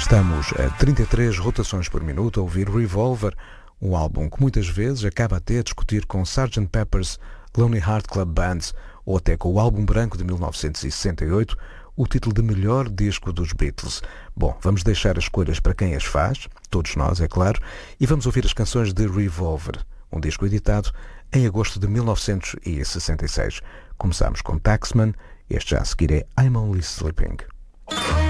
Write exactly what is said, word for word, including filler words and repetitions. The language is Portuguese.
Estamos a trinta e três rotações por minuto a ouvir Revolver, um álbum que muitas vezes acaba até a discutir com sergeant Pepper's Lonely Heart Club Band ou até com o álbum branco de mil novecentos e sessenta e oito, o título de melhor disco dos Beatles. Bom, vamos deixar as escolhas para quem as faz, todos nós, é claro, e vamos ouvir as canções de Revolver, um disco editado em agosto de mil novecentos e sessenta e seis. Começamos com Taxman, este já a seguir é I'm Only Sleeping.